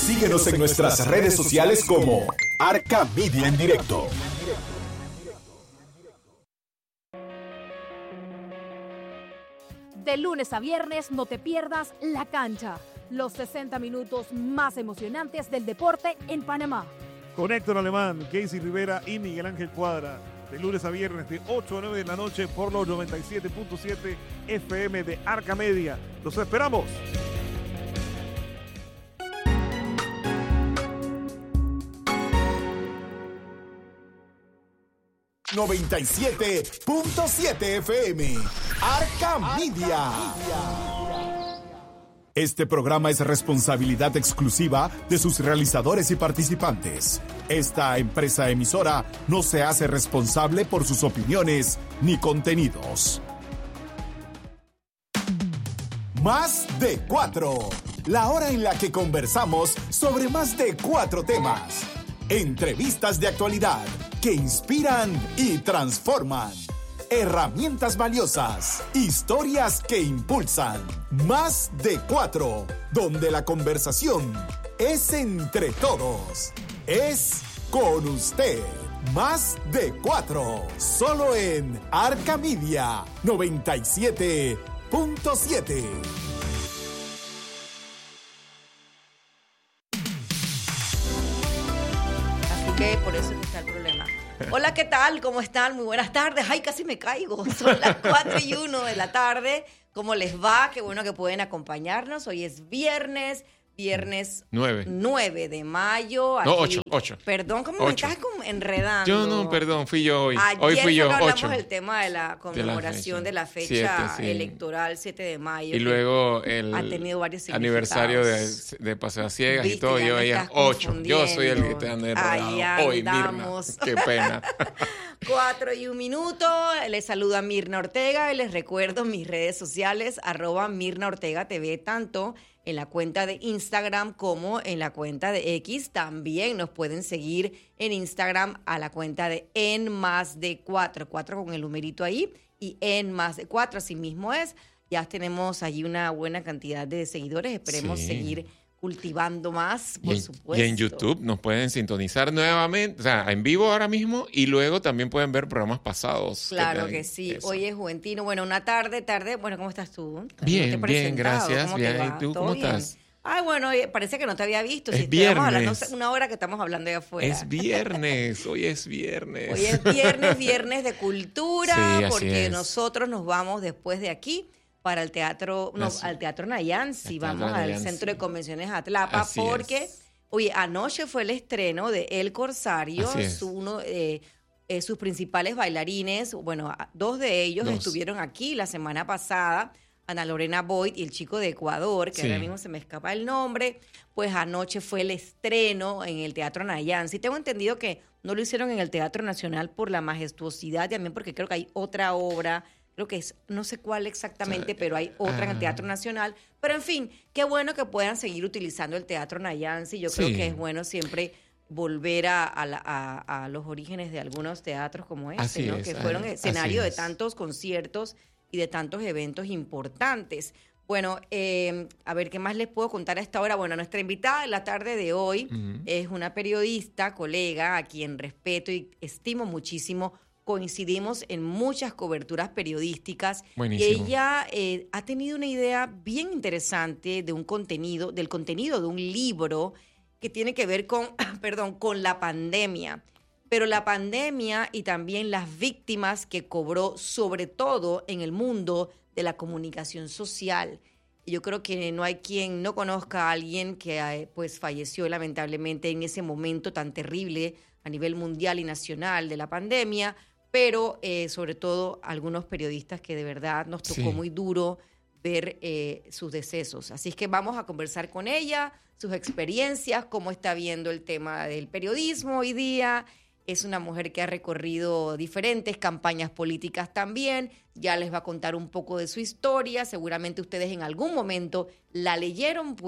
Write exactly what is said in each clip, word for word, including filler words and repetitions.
Síguenos en nuestras redes sociales como Arca Media en Directo. De lunes a viernes no te pierdas La Cancha, los sesenta minutos más emocionantes del deporte en Panamá. Con Héctor Alemán, Casey Rivera y Miguel Ángel Cuadra. De lunes a viernes de ocho a nueve de la noche por los noventa y siete punto siete F M de Arca Media. ¡Los esperamos! noventa y siete punto siete F M. Arca Media. Este programa es responsabilidad exclusiva de sus realizadores y participantes. Esta empresa emisora no se hace responsable por sus opiniones ni contenidos. Más de cuatro. La hora en la que conversamos sobre más de cuatro temas. Entrevistas de actualidad que inspiran y transforman. Herramientas valiosas, historias que impulsan. Más de cuatro, donde la conversación es entre todos. Es con usted. Más de cuatro, solo en Arca Media noventa y siete punto siete. Así que por eso está el problema. Hola, ¿qué tal? ¿Cómo están? Muy buenas tardes. Ay, casi me caigo. Son las cuatro y uno de la tarde. ¿Cómo les va? Qué bueno que pueden acompañarnos. Hoy es viernes. Viernes nueve. nueve de mayo. Aquí, no, ocho, ocho. Perdón, ¿cómo ocho. me estás como enredando? Yo no, perdón, fui yo hoy. Ayer hoy fui yo, hablamos ocho. del tema de la conmemoración de la fecha, de la fecha siete, sí. electoral, siete de mayo. Y luego el ha tenido varios aniversario de, de Paseo Ciegas y todo. Yo veía ocho. Yo soy el que te anda enredado. Hoy, Mirna. Qué pena. Cuatro y un minuto. Les saluda Mirna Ortega y les recuerdo mis redes sociales, arroba Mirna Ortega T V, tanto en la cuenta de Instagram como en la cuenta de X. También nos pueden seguir en Instagram a la cuenta de En Más de Cuatro, cuatro con el numerito ahí, y En Más de Cuatro, así mismo es. Ya tenemos allí una buena cantidad de seguidores, esperemos sí. seguir cultivando más, por y, supuesto. Y en YouTube nos pueden sintonizar nuevamente, o sea, en vivo ahora mismo, y luego también pueden ver programas pasados. Claro que, que sí. Eso. Hoy es Juventino. Bueno, una tarde, tarde. Bueno, ¿cómo estás tú? Bien, bien, gracias. Bien. ¿Y tú cómo bien? estás? Ay, bueno, parece que no te había visto. Es si viernes. Hablando una hora que estamos hablando de afuera. Es viernes, hoy es viernes. Hoy es viernes, viernes de cultura, sí, porque es. nosotros nos vamos después de aquí para el teatro, no, Así. al Teatro Nayansi, vamos al Nayansi. Centro de Convenciones Atlapa, Así porque, es. oye, anoche fue el estreno de El Corsario, su, uno, eh, eh, sus principales bailarines, bueno, dos de ellos dos. estuvieron aquí la semana pasada, Ana Lorena Boyd y el chico de Ecuador, que sí. ahora mismo se me escapa el nombre, pues anoche fue el estreno en el Teatro Nayansi. Tengo entendido que no lo hicieron en el Teatro Nacional por la majestuosidad, y también porque creo que hay otra obra, creo que es, no sé cuál exactamente, pero hay otra en el Teatro Nacional. Pero en fin, qué bueno que puedan seguir utilizando el Teatro Nayansi. Yo sí. creo que es bueno siempre volver a, a, la, a, a los orígenes de algunos teatros como este, Así ¿no? Es, que fueron así escenario es. de tantos conciertos y de tantos eventos importantes. Bueno, eh, a ver, ¿qué más les puedo contar a esta hora? Bueno, nuestra invitada en la tarde de hoy uh-huh. es una periodista, colega, a quien respeto y estimo muchísimo. Coincidimos en muchas coberturas periodísticas. Buenísimo. Y ella eh, ha tenido una idea bien interesante de un contenido, del contenido de un libro que tiene que ver con, perdón, con la pandemia. Pero la pandemia y también las víctimas que cobró, sobre todo en el mundo de la comunicación social. Yo creo que no hay quien no conozca a alguien que pues falleció lamentablemente en ese momento tan terrible a nivel mundial y nacional de la pandemia, pero eh, sobre todo algunos periodistas que de verdad nos tocó sí. muy duro ver eh, sus decesos. Así es que vamos a conversar con ella, sus experiencias, cómo está viendo el tema del periodismo hoy día. Es una mujer que ha recorrido diferentes campañas políticas también. Ya les va a contar un poco de su historia. Seguramente ustedes en algún momento la leyeron, pues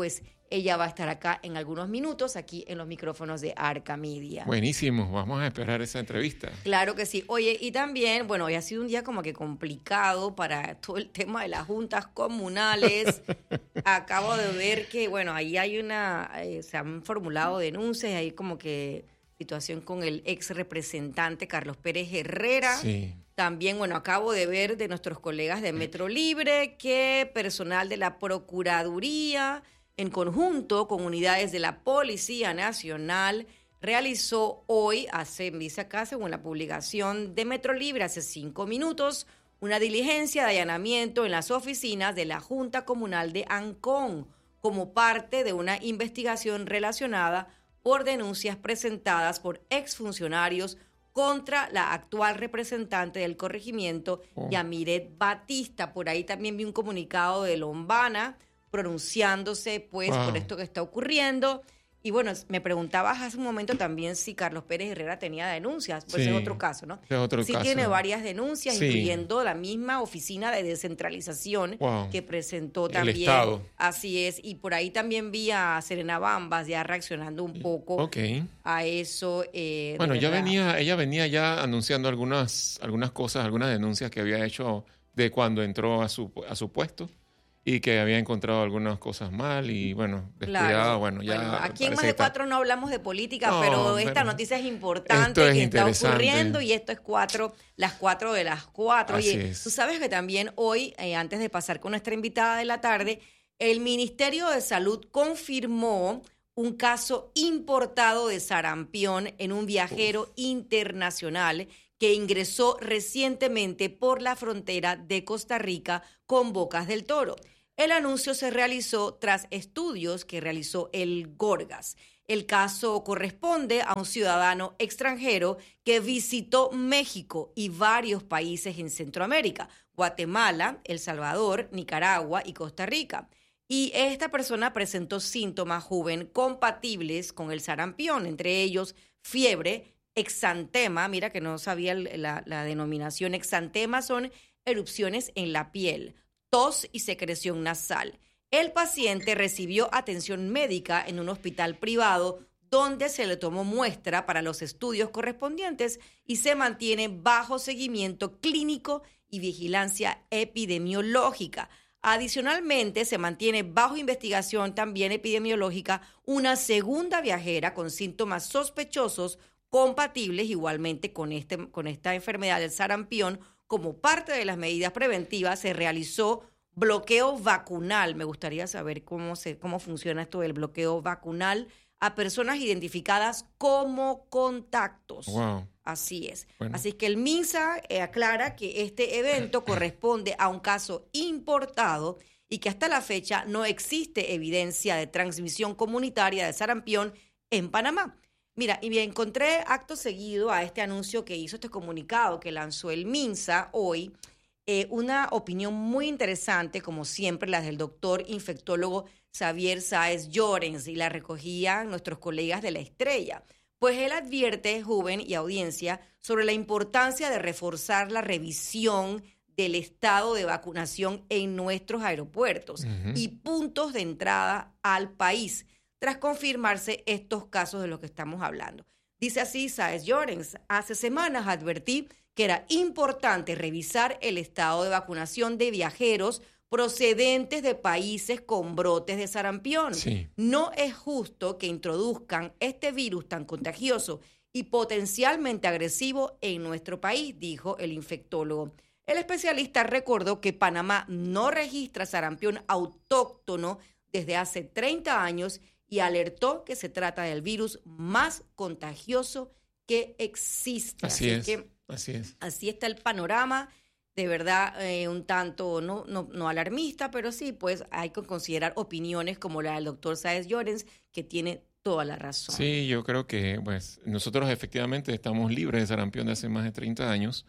Ella va a estar acá en algunos minutos, aquí en los micrófonos de Arca Media. Buenísimo, vamos a esperar esa entrevista. Claro que sí. Oye, y también, bueno, hoy ha sido un día como que complicado para todo el tema de las juntas comunales. Acabo de ver que, bueno, ahí hay una, eh, se han formulado denuncias, hay como que situación con el ex representante Carlos Pérez Herrera. Sí. También, bueno, acabo de ver de nuestros colegas de Metro Libre que personal de la Procuraduría, en conjunto con unidades de la Policía Nacional, realizó hoy, hace, dice acá, según la publicación de Metro Libre, hace cinco minutos, una diligencia de allanamiento en las oficinas de la Junta Comunal de Ancón, como parte de una investigación relacionada por denuncias presentadas por exfuncionarios contra la actual representante del corregimiento, oh. Yamiret Batista. Por ahí también vi un comunicado de Lombana pronunciándose pues wow. por esto que está ocurriendo. Y bueno, me preguntabas hace un momento también si Carlos Pérez Herrera tenía denuncias, pues sí, es otro caso, ¿no? Es otro sí caso. Tiene varias denuncias, sí. incluyendo la misma oficina de descentralización wow. que presentó también. El Estado. Así es, y por ahí también vi a Serena Bambas ya reaccionando un poco okay. a eso. Eh, bueno, ya verdad. venía, ella venía ya anunciando algunas, algunas cosas, algunas denuncias que había hecho de cuando entró a su, a su puesto. Y que había encontrado algunas cosas mal y, bueno, descuidado, claro. bueno, ya... Bueno, aquí en Más de Cuatro no hablamos de política, no, pero esta pero noticia es importante, es que está ocurriendo, y esto es cuatro, las cuatro de las cuatro. Así Oye, es. Tú sabes que también hoy, eh, antes de pasar con nuestra invitada de la tarde, el Ministerio de Salud confirmó un caso importado de sarampión en un viajero Uf. internacional que ingresó recientemente por la frontera de Costa Rica con Bocas del Toro. El anuncio se realizó tras estudios que realizó el Gorgas. El caso corresponde a un ciudadano extranjero que visitó México y varios países en Centroamérica, Guatemala, El Salvador, Nicaragua y Costa Rica. Y esta persona presentó síntomas, joven, compatibles con el sarampión, entre ellos fiebre, exantema, mira que no sabía la, la denominación, exantema son erupciones en la piel, tos y secreción nasal. El paciente recibió atención médica en un hospital privado donde se le tomó muestra para los estudios correspondientes y se mantiene bajo seguimiento clínico y vigilancia epidemiológica. Adicionalmente, se mantiene bajo investigación también epidemiológica una segunda viajera con síntomas sospechosos compatibles igualmente con, este, con esta enfermedad del sarampión. Como parte de las medidas preventivas, se realizó bloqueo vacunal. Me gustaría saber cómo, se, cómo funciona esto del bloqueo vacunal a personas identificadas como contactos. Wow. Así es. Bueno. Así que el MINSA eh, aclara que este evento corresponde a un caso importado y que hasta la fecha no existe evidencia de transmisión comunitaria de sarampión en Panamá. Mira, y me encontré acto seguido a este anuncio que hizo, este comunicado que lanzó el MINSA hoy, eh, una opinión muy interesante, como siempre, la del doctor infectólogo Xavier Sáez Llorens, y la recogían nuestros colegas de La Estrella. Pues él advierte, joven y audiencia, sobre la importancia de reforzar la revisión del estado de vacunación en nuestros aeropuertos uh-huh. y puntos de entrada al país, tras confirmarse estos casos de los que estamos hablando. Dice así Sáez Llorens: hace semanas advertí que era importante revisar el estado de vacunación de viajeros procedentes de países con brotes de sarampión. Sí. No es justo que introduzcan este virus tan contagioso y potencialmente agresivo en nuestro país, dijo el infectólogo. El especialista recordó que Panamá no registra sarampión autóctono desde hace treinta años y alertó que se trata del virus más contagioso que existe. Así, así es, que, así es. Así está el panorama, de verdad eh, un tanto no, no, no alarmista, pero sí, pues hay que considerar opiniones como la del doctor Sáez Llorens, que tiene toda la razón. Sí, yo creo que pues nosotros efectivamente estamos libres de sarampión de hace más de treinta años.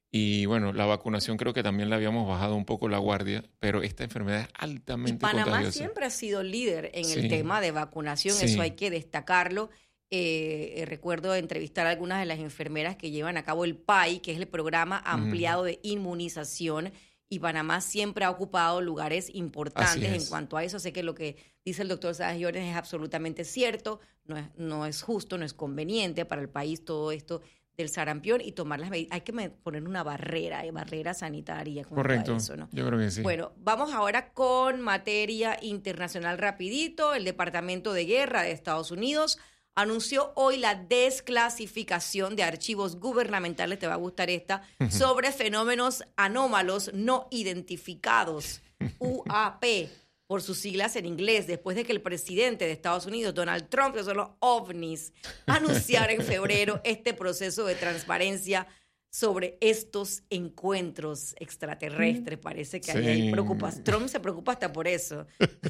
Y bueno, la vacunación creo que también le habíamos bajado un poco la guardia, pero esta enfermedad es altamente contagiosa. Y Panamá siempre ha sido líder en sí. el tema de vacunación, sí. eso hay que destacarlo. Eh, recuerdo entrevistar a algunas de las enfermeras que llevan a cabo el P A I, que es el Programa Ampliado uh-huh. de Inmunización, y Panamá siempre ha ocupado lugares importantes en es. cuanto a eso. Sé que lo que dice el doctor Sáenz Llorens es absolutamente cierto, no es, no es justo, no es conveniente para el país todo esto del sarampión y tomar las medidas. Hay que me- poner una barrera, eh, barrera sanitaria. con Correcto, eso, ¿no? yo creo que sí. Bueno, vamos ahora con materia internacional rapidito. El Departamento de Guerra de Estados Unidos anunció hoy la desclasificación de archivos gubernamentales, te va a gustar esta, sobre fenómenos anómalos no identificados, U A P, por sus siglas en inglés, después de que el presidente de Estados Unidos, Donald Trump, que son los ovnis, anunciara en febrero este proceso de transparencia sobre estos encuentros extraterrestres. Parece que ahí hay Sí. preocupación. Trump se preocupa hasta por eso.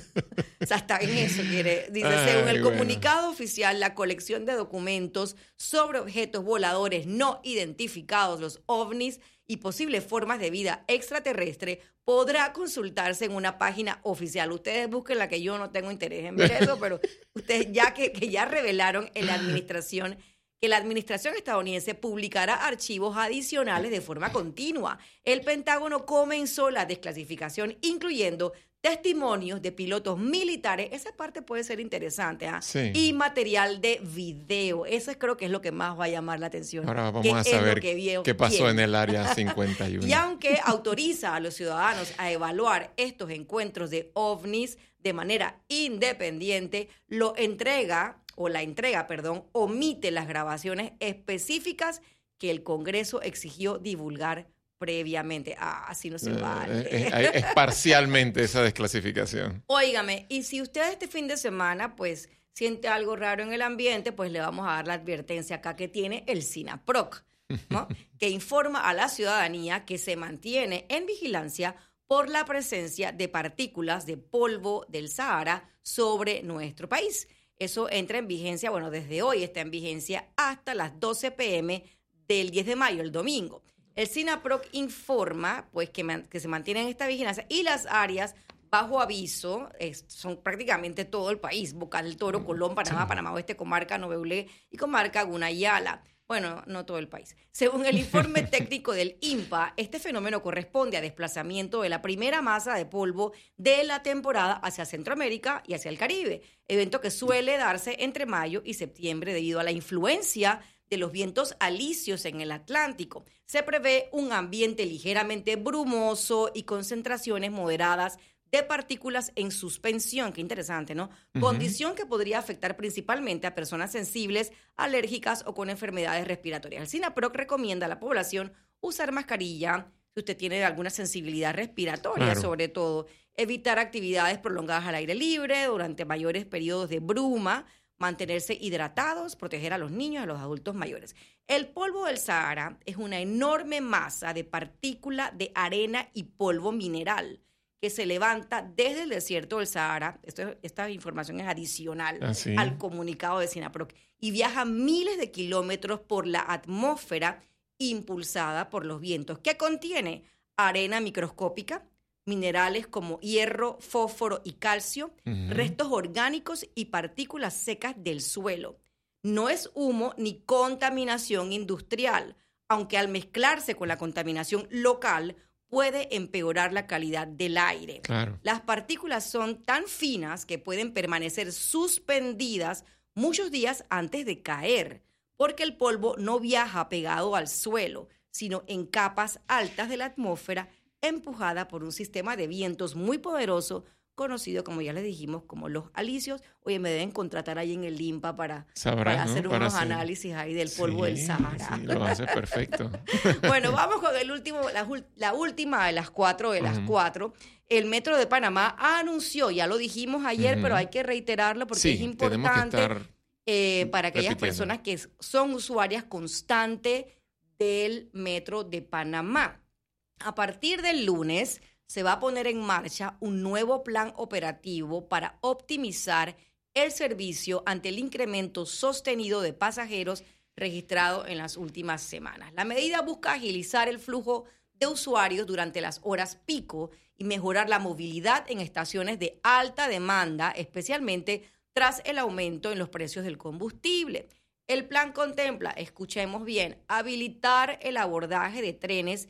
O sea, hasta en eso quiere. Dice, Ay, según el bueno. comunicado oficial, la colección de documentos sobre objetos voladores no identificados, los ovnis, y posibles formas de vida extraterrestre, podrá consultarse en una página oficial. Ustedes busquen la que yo no tengo interés en ver eso, pero ustedes ya que, que ya revelaron en la administración que la administración estadounidense publicará archivos adicionales de forma continua. El Pentágono comenzó la desclasificación, incluyendo testimonios de pilotos militares. Esa parte puede ser interesante, ¿ah? Sí. Y material de video. Eso creo que es lo que más va a llamar la atención. Ahora que vamos a es lo saber que vio- qué pasó quién. en el área cincuenta y uno. Y aunque autoriza a los ciudadanos a evaluar estos encuentros de ovnis de manera independiente, lo entrega, o la entrega, perdón, omite las grabaciones específicas que el Congreso exigió divulgar previamente. Ah, así no se Eh, vale. eh, eh, es parcialmente esa desclasificación. Óigame, y si usted este fin de semana, pues, siente algo raro en el ambiente, pues le vamos a dar la advertencia acá que tiene el SINAPROC, ¿no? Que informa a la ciudadanía que se mantiene en vigilancia por la presencia de partículas de polvo del Sahara sobre nuestro país. Eso entra en vigencia, bueno, desde hoy está en vigencia hasta las doce pe eme del diez de mayo, el domingo. El SINAPROC informa, pues, que, man- que se mantiene en esta vigilancia y las áreas bajo aviso es- son prácticamente todo el país: Boca del Toro, Colón, Panamá, Panamá Oeste, Comarca Noveulé y Comarca Gunayala. Bueno, no todo el país. Según el informe técnico del INPA, este fenómeno corresponde a desplazamiento de la primera masa de polvo de la temporada hacia Centroamérica y hacia el Caribe, evento que suele darse entre mayo y septiembre debido a la influencia de los vientos alisios en el Atlántico. Se prevé un ambiente ligeramente brumoso y concentraciones moderadas de partículas en suspensión. Qué interesante, ¿no? Ujú. Condición que podría afectar principalmente a personas sensibles, alérgicas o con enfermedades respiratorias. El SINAPROC recomienda a la población usar mascarilla si usted tiene alguna sensibilidad respiratoria, Claro. sobre todo. Evitar actividades prolongadas al aire libre durante mayores periodos de bruma, mantenerse hidratados, proteger a los niños y a los adultos mayores. El polvo del Sahara es una enorme masa de partícula de arena y polvo mineral que se levanta desde el desierto del Sahara. Esto, esta información es adicional Ah, sí. al comunicado de SINAPROC y viaja miles de kilómetros por la atmósfera impulsada por los vientos, que contiene arena microscópica, minerales como hierro, fósforo y calcio, Ujú. restos orgánicos y partículas secas del suelo. No es humo ni contaminación industrial, aunque al mezclarse con la contaminación local puede empeorar la calidad del aire. Claro. Las partículas son tan finas que pueden permanecer suspendidas muchos días antes de caer, porque el polvo no viaja pegado al suelo, sino en capas altas de la atmósfera, empujada por un sistema de vientos muy poderoso, conocido, como ya les dijimos, como los alisios. Oye, me deben contratar ahí en el INPA para, Sabrás, para ¿no? hacer Para unos hacer- análisis ahí del polvo del Sí, Sahara. sí, lo hace perfecto. Bueno, vamos con el último, la, ul- la última de las cuatro de las Ujú. cuatro. El Metro de Panamá anunció, ya lo dijimos ayer, Ujú. pero hay que reiterarlo porque Sí, es tenemos que importante estar eh, para aquellas repitiendo. personas que s- son usuarias constantes del Metro de Panamá. A partir del lunes se va a poner en marcha un nuevo plan operativo para optimizar el servicio ante el incremento sostenido de pasajeros registrado en las últimas semanas. La medida busca agilizar el flujo de usuarios durante las horas pico y mejorar la movilidad en estaciones de alta demanda, especialmente tras el aumento en los precios del combustible. El plan contempla, escuchemos bien, habilitar el abordaje de trenes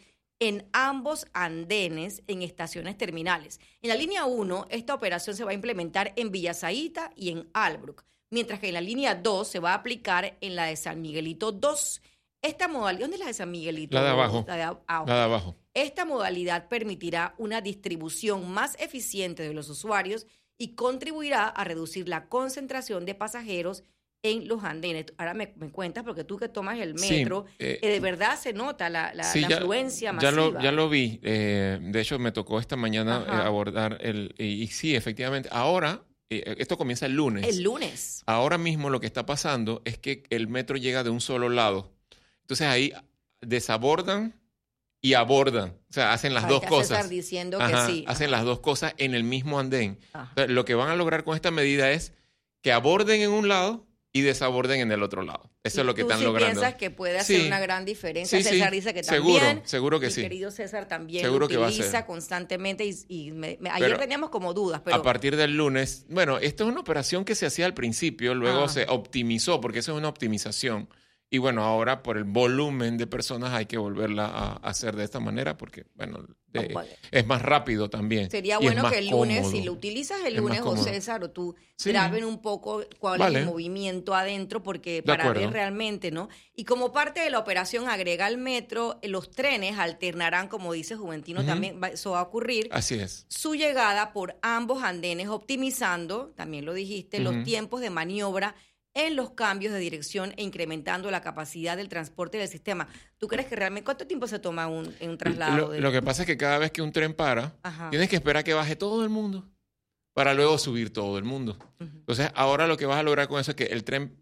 en ambos andenes en estaciones terminales. En la línea uno, esta operación se va a implementar en Villa Zaita y en Albrook, mientras que en la línea dos se va a aplicar en la de San Miguelito dos. Esta modalidad, ¿dónde es la de San Miguelito? La de abajo. La de, ah, la de abajo. Esta modalidad permitirá una distribución más eficiente de los usuarios y contribuirá a reducir la concentración de pasajeros en los andenes. Ahora me, me cuentas, porque tú que tomas el metro, sí, eh, eh, de verdad se nota la, la, sí, la ya, afluencia ya masiva. Lo, ya lo vi. Eh, de hecho, me tocó esta mañana eh, abordar el... Y, y sí, efectivamente, ahora... Esto comienza el lunes. El lunes. Ahora mismo lo que está pasando es que el metro llega de un solo lado. Entonces ahí desabordan y abordan. O sea, hacen las Ahí dos está cosas. César diciendo Ajá, que sí. Hacen Ajá. las dos cosas en el mismo andén. Entonces, lo que van a lograr con esta medida es que aborden en un lado y desaborden en el otro lado. Eso es lo que ¿Tú están sí logrando. piensas que puede hacer Sí. una gran diferencia? Sí, César sí. dice que Seguro, también. seguro que Mi sí. querido César también Seguro lo que va a utiliza ser. constantemente y, y me, me, ayer Pero teníamos como dudas, pero a partir del lunes, bueno, esto es una operación que se hacía al principio, luego Ah. se optimizó, porque eso es una optimización. Y bueno, ahora por el volumen de personas hay que volverla a hacer de esta manera porque, bueno, de, Oh, vale. es más rápido también. sería y es bueno más que el lunes, cómodo. si lo utilizas el Es más lunes, o cómodo. César, o tú Sí. graben un poco cuál Vale. es el movimiento adentro, porque De para acuerdo. ver realmente, ¿no? Y como parte de la operación Agrega al Metro, los trenes alternarán, como dice Juventino, Ujú. también va- eso va a ocurrir. Así es. Su llegada por ambos andenes, optimizando, también lo dijiste, Ujú. los tiempos de maniobra en los cambios de dirección e incrementando la capacidad del transporte del sistema. ¿Tú crees que realmente cuánto tiempo se toma un, en un traslado? Lo, de- lo que pasa es que cada vez que un tren para, Ajá. tienes que esperar que baje todo el mundo para luego subir todo el mundo. Ujú. Entonces, ahora lo que vas a lograr con eso es que el tren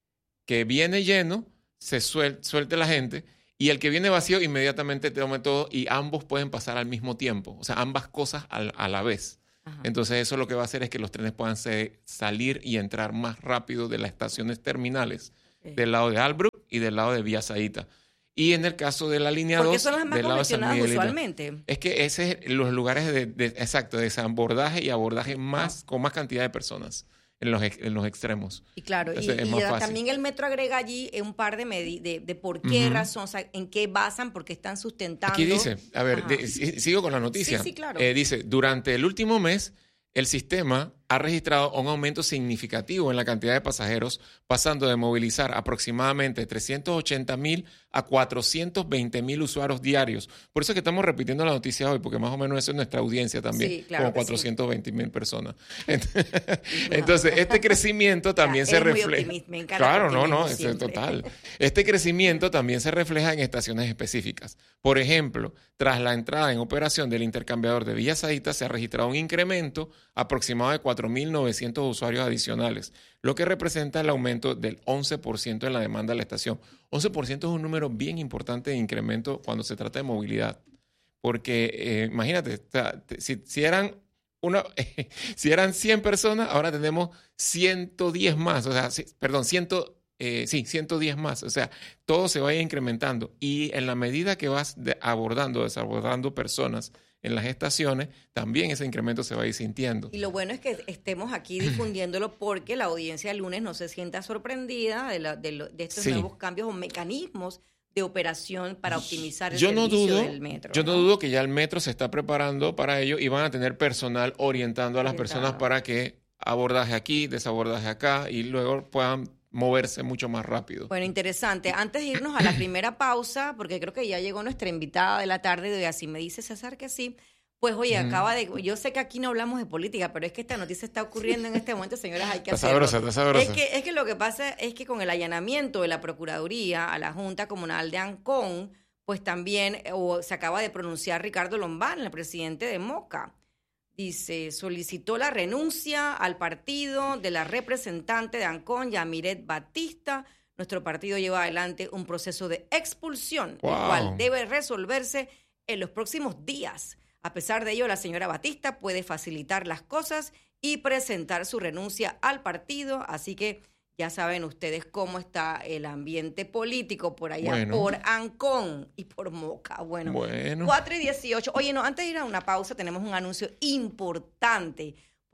que viene lleno se suel- suelte la gente y el que viene vacío inmediatamente te tome todo y ambos pueden pasar al mismo tiempo. O sea, ambas cosas al- a la vez. Ajá. Entonces, eso lo que va a hacer es que los trenes puedan se- salir y entrar más rápido de las estaciones terminales Ok. del lado de Albrook y del lado de Villa Zaita. Y en el caso de la línea dos, Porque son las más del lado de San congestionadas Miguelito. usualmente. Es que ese es los lugares de, de- exacto, de desabordaje y abordaje más, con más cantidad de personas en los, ex- en los extremos. Y claro, y, Entonces, es y más ya fácil. también el metro agrega allí un par de, medi- de, de por qué Ujú. razón, o sea, en qué basan, por qué están sustentando. Aquí dice, a ver, Ajá. de- si- sigo con la noticia. Sí, sí, claro. Eh, dice, durante el último mes, el sistema ha registrado un aumento significativo en la cantidad de pasajeros, pasando de movilizar aproximadamente trescientos ochenta mil a cuatrocientos veinte mil usuarios diarios. Por eso es que estamos repitiendo la noticia hoy, porque más o menos eso es nuestra audiencia también, Sí, claro como que sí. cuatrocientos veinte mil personas. Entonces, este crecimiento también se eres muy refleja. optimista, me encanta Claro, tu no, no, optimismo eso es siempre. total. Este crecimiento también se refleja en estaciones específicas. Por ejemplo, tras la entrada en operación del intercambiador de Villa Zaita, se ha registrado un incremento aproximado de cuatro mil novecientos usuarios adicionales, lo que representa el aumento del once por ciento en la demanda de la estación. once por ciento es un número bien importante de incremento cuando se trata de movilidad. Porque eh, imagínate, o sea, te- si, si eran una, si eran cien personas, ahora tenemos ciento diez más, o sea, si- perdón, cien, eh, sí, ciento diez más, o sea, todo se va a ir incrementando y en la medida que vas de- abordando, desabordando personas en las estaciones, también ese incremento se va a ir sintiendo. Y lo bueno es que estemos aquí difundiéndolo porque la audiencia el lunes no se sienta sorprendida de, la- de, lo- de estos Sí. nuevos cambios o mecanismos de operación para optimizar el Yo no servicio dudo, del metro. yo no dudo que ya el metro se está preparando para ello y van a tener personal orientando a las Orientado. personas para que abordaje aquí, desabordaje acá y luego puedan moverse mucho más rápido. Bueno, interesante. Antes de irnos a la primera pausa, porque creo que ya llegó nuestra invitada de la tarde de hoy, así me dice César que sí. Pues oye, Ujú. acaba de... Yo sé que aquí no hablamos de política, pero es que esta noticia está ocurriendo en este momento, señoras, hay que Está hacerlo. sabrosa, está sabrosa. Es que, es que lo que pasa es que con el allanamiento de la Procuraduría a la Junta Comunal de Ancón, pues también eh, o se acaba de pronunciar Ricardo Lombán, el presidente de Moca. Dice, solicitó la renuncia al partido de la representante de Ancón, Yamiret Batista. Nuestro partido lleva adelante un proceso de expulsión, Wow. el cual debe resolverse en los próximos días. A pesar de ello, la señora Batista puede facilitar las cosas y presentar su renuncia al partido. Así que ya saben ustedes cómo está el ambiente político por allá, Bueno. por Ancón y por Moca. Bueno, Bueno. cuatro y dieciocho. Oye, no, antes de ir a una pausa tenemos un anuncio importante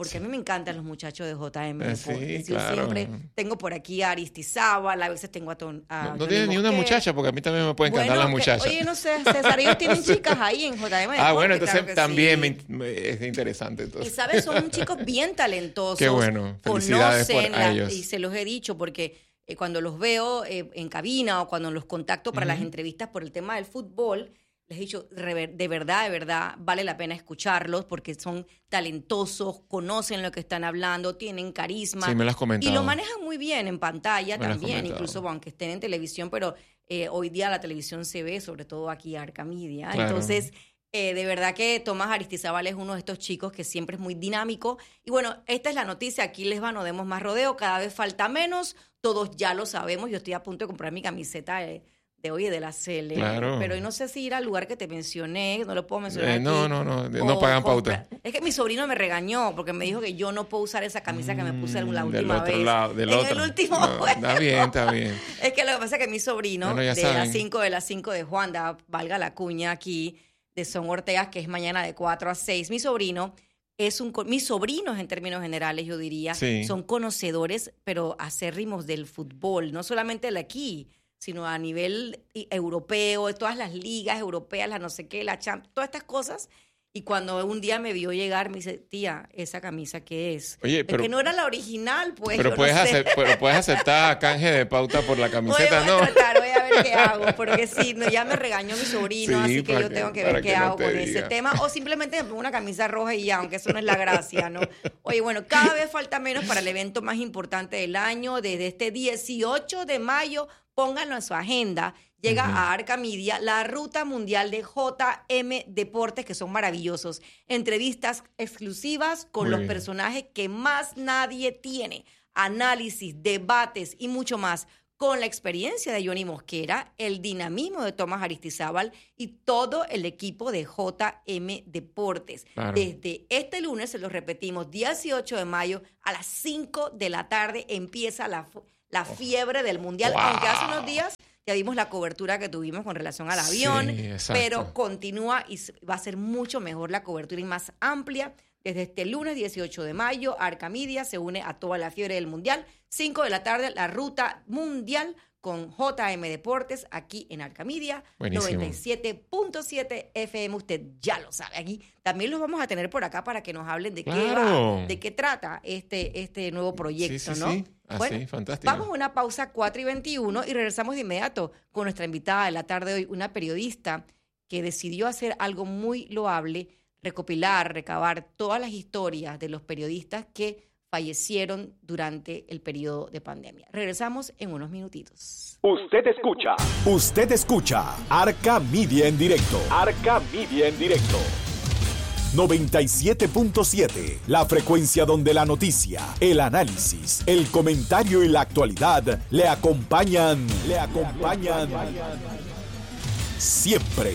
porque a mí me encantan los muchachos de J M Eh, Deportes. sí, Yo claro. siempre tengo por aquí a Aristizábal, a veces tengo a, ton, a No, no Johnny tienes ni una Mosquera. muchacha, porque a mí también me pueden encantar Bueno, las que- muchachas. Oye, no sé, César, ellos tienen chicas ahí en J M Deportes. Ah, bueno, entonces claro que también sí. me in- me- es interesante. Y Entonces. sabes, son chicos bien talentosos. Qué bueno, felicidades por- conocen a la- ellos. Y se los he dicho porque eh, cuando los veo eh, en cabina o cuando los contacto para las entrevistas por el tema del fútbol, les he dicho, rever- de verdad, de verdad, vale la pena escucharlos porque son talentosos, conocen lo que están hablando, tienen carisma. Sí, me lo has comentado. Y lo manejan muy bien en pantalla Me lo has también, comentado. incluso aunque estén en televisión, pero eh, hoy día la televisión se ve, sobre todo aquí Arca Media. Claro. Entonces, eh, de verdad que Tomás Aristizábal es uno de estos chicos que siempre es muy dinámico. Y bueno, esta es la noticia, aquí les va, no demos más rodeo, cada vez falta menos, todos ya lo sabemos, yo estoy a punto de comprar mi camiseta de, de hoy de la Cele, Claro. pero no sé si ir al lugar que te mencioné, no lo puedo mencionar Eh, aquí, no, no, no, no o pagan comprar. pauta. Es que mi sobrino me regañó porque me dijo que yo no puedo usar esa camisa que me puse la Mm, última del otro vez. lado, del en otro. el último No, juego. está bien, está bien. Es que lo que pasa es que mi sobrino, Bueno, ya de saben. las cinco de las cinco de Juanda, valga la cuña aquí, de Son Ortegas, que es mañana de cuatro a seis, mi sobrino es un... co- Mis sobrinos, en términos generales, yo diría, Sí. son conocedores, pero acérrimos del fútbol, no solamente el aquí, sino a nivel i- europeo, de todas las ligas europeas, la no sé qué, la Champions, todas estas cosas. Y cuando un día me vio llegar, me dice, tía, ¿esa camisa qué es? Oye, Es pero- que no era la original, pues. Pero yo puedes, no sé. hacer, pero puedes aceptar canje de pauta por la Voy, camiseta, voy ¿no? a tratar, voy a ver qué hago, porque sí, no, ya me regañó mi sobrino, Sí, así que para yo que- tengo que para ver que qué no hago te con diga. ese tema, o simplemente me pongo una camisa roja y ya, aunque eso no es la gracia, ¿no? Oye, bueno, cada vez falta menos para el evento más importante del año, desde este dieciocho de mayo, pónganlo en su agenda, llega a Arca Media la ruta mundial de J M Deportes, que son maravillosos, entrevistas exclusivas con Muy los bien. personajes que más nadie tiene, análisis, debates y mucho más, con la experiencia de Johnny Mosquera, el dinamismo de Tomás Aristizábal y todo el equipo de J M Deportes. Claro. Desde este lunes, se lo repetimos, dieciocho de mayo a las cinco de la tarde empieza la, fu- la fiebre del Mundial, Wow. aunque hace unos días ya vimos la cobertura que tuvimos con relación al avión, Sí, exacto. pero continúa y s- va a ser mucho mejor la cobertura y más amplia. Desde este lunes dieciocho de mayo, Arca Media se une a toda la fiebre del Mundial. cinco de la tarde, la ruta mundial con J M Deportes aquí en Arca Media. Buenísimo. noventa y siete punto siete F M, usted ya lo sabe. Aquí también los vamos a tener por acá para que nos hablen de qué Claro. va, de qué trata este, este nuevo proyecto, Sí, sí, ¿no? sí. Así, fantástico. Vamos a una pausa cuatro y veintiuno y regresamos de inmediato con nuestra invitada de la tarde de hoy, una periodista que decidió hacer algo muy loable, recopilar, recabar todas las historias de los periodistas que fallecieron durante el periodo de pandemia. Regresamos en unos minutitos. Usted escucha. Usted escucha Arca Media en directo. Arca Media en directo. noventa y siete punto siete, la frecuencia donde la noticia, el análisis, el comentario y la actualidad le acompañan, le acompañan siempre.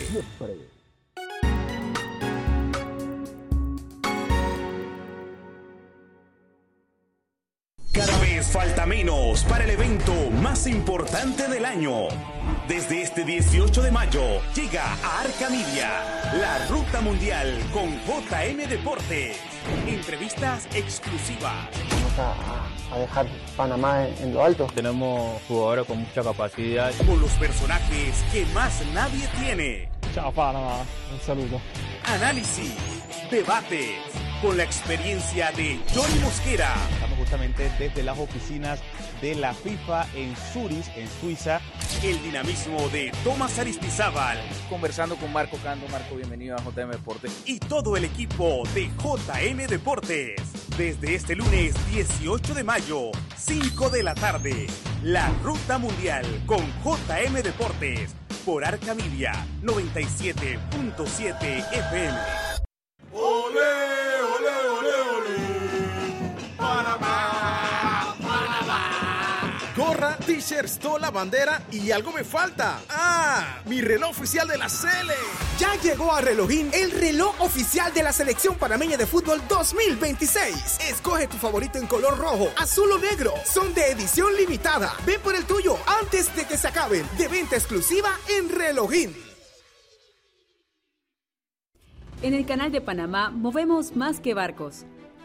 Cada vez falta menos para el evento más importante del año. Desde este dieciocho de mayo llega a Arca Media la Ruta Mundial con J M Deportes. Entrevistas exclusivas. Vamos a, a dejar Panamá en, en lo alto. Tenemos jugadores con mucha capacidad. Con los personajes que más nadie tiene. Chao Panamá, un saludo. Análisis, debates, con la experiencia de Johnny Mosquera. Estamos justamente desde las oficinas de la FIFA en Zurich, en Suiza. El dinamismo de Tomás Aristizábal. Conversando con Marco Cando. Marco, bienvenido a J M Deportes. Y todo el equipo de J M Deportes. Desde este lunes dieciocho de mayo, cinco de la tarde, la Ruta Mundial con J M Deportes por Arca Media noventa y siete punto siete F M. ¡Olé, olé, olé, olé! ¡Panamá! ¡Panamá! Gorra, t-shirts, toda la bandera y algo me falta. ¡Ah! Mi reloj oficial de la Cele. Ya llegó a Relojín el reloj oficial de la Selección Panameña de Fútbol dos mil veintiséis. Escoge tu favorito en color rojo, azul o negro. Son de edición limitada. Ven por el tuyo antes de que se acaben. De venta exclusiva en Relojín. En el Canal de Panamá movemos más que barcos.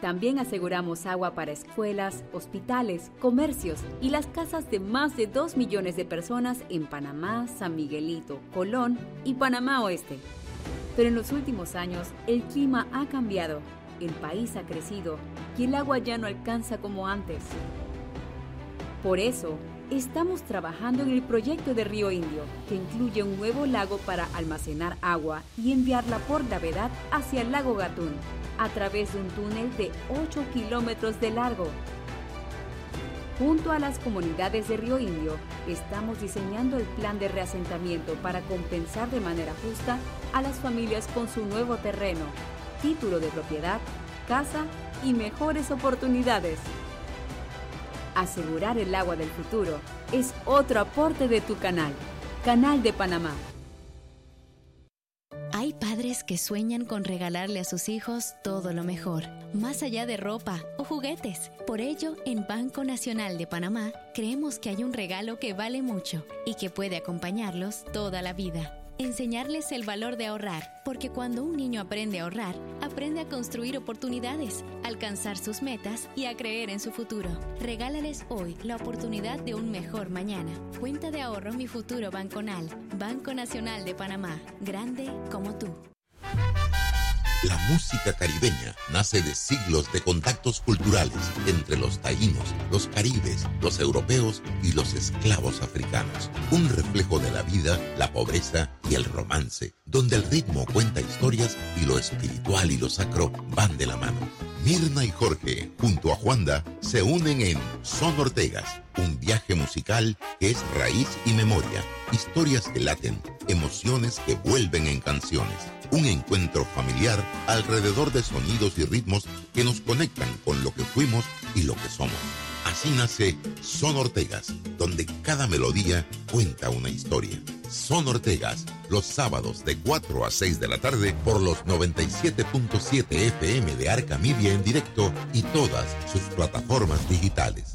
También aseguramos agua para escuelas, hospitales, comercios y las casas de más de dos millones de personas en Panamá, San Miguelito, Colón y Panamá Oeste. Pero en los últimos años, el clima ha cambiado, el país ha crecido y el agua ya no alcanza como antes. Por eso, estamos trabajando en el proyecto de Río Indio, que incluye un nuevo lago para almacenar agua y enviarla por gravedad hacia el lago Gatún, a través de un túnel de ocho kilómetros de largo. Junto a las comunidades de Río Indio, estamos diseñando el plan de reasentamiento para compensar de manera justa a las familias con su nuevo terreno, título de propiedad, casa y mejores oportunidades. Asegurar el agua del futuro es otro aporte de tu canal, Canal de Panamá. Hay padres que sueñan con regalarle a sus hijos todo lo mejor, más allá de ropa o juguetes. Por ello, en Banco Nacional de Panamá, creemos que hay un regalo que vale mucho y que puede acompañarlos toda la vida. Enseñarles el valor de ahorrar, porque cuando un niño aprende a ahorrar, aprende a construir oportunidades, alcanzar sus metas y a creer en su futuro. Regálales hoy la oportunidad de un mejor mañana. Cuenta de ahorro Mi Futuro Banconal. Banco Nacional de Panamá. Grande como tú. La música caribeña nace de siglos de contactos culturales entre los taínos, los caribes, los europeos y los esclavos africanos. Un reflejo de la vida, la pobreza y el romance, donde el ritmo cuenta historias y lo espiritual y lo sacro van de la mano. Mirna y Jorge, junto a Juanda, se unen en Son Ortegas, un viaje musical que es raíz y memoria, historias que laten, emociones que vuelven en canciones. Un encuentro familiar alrededor de sonidos y ritmos que nos conectan con lo que fuimos y lo que somos. Así nace Son Ortegas, donde cada melodía cuenta una historia. Son Ortegas, los sábados de cuatro a seis de la tarde por los noventa y siete punto siete F M de Arca Media en directo y todas sus plataformas digitales.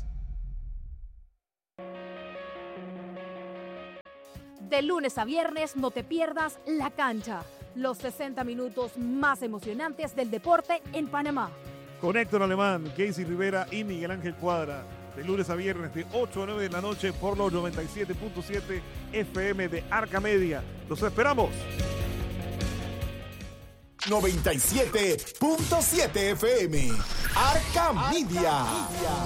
De lunes a viernes no te pierdas La Cancha, los sesenta minutos más emocionantes del deporte en Panamá. Con Héctor Alemán, Casey Rivera y Miguel Ángel Cuadra. De lunes a viernes de ocho a nueve de la noche por los noventa y siete punto siete F M de Arca Media. ¡Los esperamos! noventa y siete punto siete F M Arca Media.